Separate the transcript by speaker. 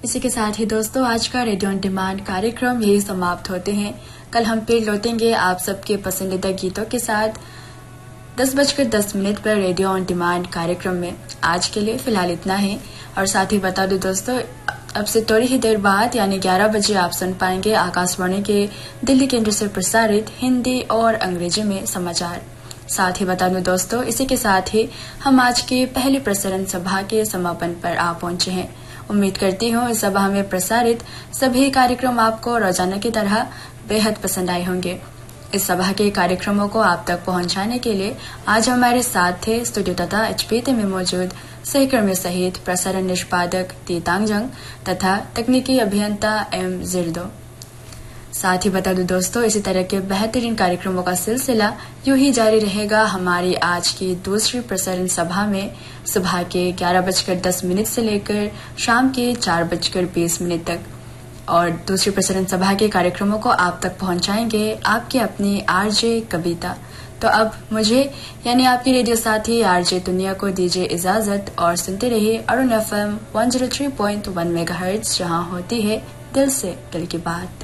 Speaker 1: इसी के साथ ही दोस्तों आज का रेडियो ऑन डिमांड कार्यक्रम यही समाप्त होते हैं। कल हम फिर लौटेंगे आप सबके पसंदीदा गीतों के साथ 10:10 पर रेडियो ऑन डिमांड कार्यक्रम में। आज के लिए फिलहाल इतना ही। और साथ ही बता दूं दोस्तों, अब से थोड़ी ही देर बाद यानी 11 बजे आप सुन पाएंगे आकाशवाणी के दिल्ली केंद्र से प्रसारित हिंदी और अंग्रेजी में समाचार। साथ ही बता दूं दोस्तों, इसी के साथ ही हम आज की पहली प्रसारण सभा के समापन पर आ पहुंचे हैं। उम्मीद करती हूँ इस सभा में प्रसारित सभी कार्यक्रम आपको रोजाना की तरह बेहद पसंद आए होंगे। इस सभा के कार्यक्रमों को आप तक पहुंचाने के लिए आज हमारे साथ थे स्टूडियो तथा एचपीटी में मौजूद सहकर्मी सहित प्रसारण निष्पादक तीतांगजंग तथा तकनीकी अभियंता एम जिर्दो। साथ ही बता दूं दोस्तों, इसी तरह के बेहतरीन कार्यक्रमों का सिलसिला यूं ही जारी रहेगा हमारी आज की दूसरी प्रसारण सभा में सुबह के 11:10 से लेकर शाम के 4:20 तक। और दूसरी प्रसारण सभा के कार्यक्रमों को आप तक पहुंचाएंगे आपके अपनी आरजे कविता। तो अब मुझे यानी आपकी रेडियो साथी आरजे दुनिया को दीजिए इजाजत और सुनते रहिए अरुण FM 103.1 मेगाहर्ट्ज, जहां होती है दिल से दिल की बात।